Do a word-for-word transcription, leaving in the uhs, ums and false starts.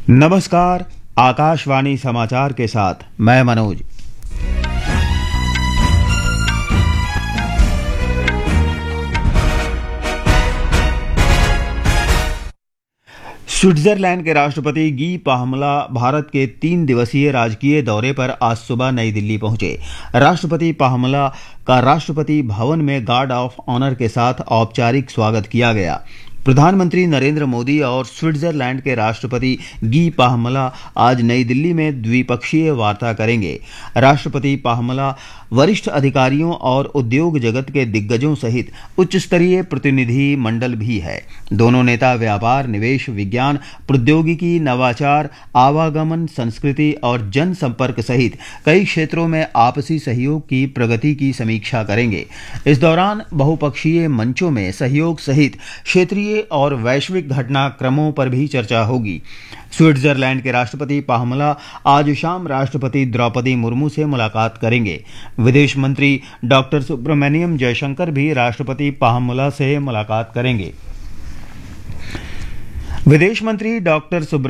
नमस्कार। आकाशवाणी समाचार के साथ मैं मनोज। स्विट्जरलैंड के राष्ट्रपति गी पाहमला भारत के तीन दिवसीय राजकीय दौरे पर आज सुबह नई दिल्ली पहुंचे। राष्ट्रपति पाहमला का राष्ट्रपति भवन में गार्ड ऑफ ऑनर के साथ औपचारिक स्वागत किया गया। प्रधानमंत्री नरेंद्र मोदी और स्विट्जरलैंड के राष्ट्रपति गी पाहमला आज नई दिल्ली में द्विपक्षीय वार्ता करेंगे। राष्ट्रपति पाहमला वरिष्ठ अधिकारियों और उद्योग जगत के दिग्गजों सहित उच्च स्तरीय प्रतिनिधि मंडल भी है। दोनों नेता व्यापार, निवेश, विज्ञान, प्रौद्योगिकी, नवाचार, आवागमन, संस्कृति और जनसंपर्क सहित कई क्षेत्रों में आपसी सहयोग की प्रगति की समीक्षा करेंगे। इस दौरान बहुपक्षीय मंचों में सहयोग सहित क्षेत्रीय और वैश्विक घटनाक्रमों पर भी चर्चा होगी। स्विट्जरलैंड के राष्ट्रपति पाहमला आज शाम राष्ट्रपति द्रौपदी मुर्मू से मुलाकात करेंगे। विदेश मंत्री डॉक्टर सुब्रमण्यम जयशंकर भी राष्ट्रपति पाहमला से मुलाकात करेंगे। विदेश मंत्री डॉक्टर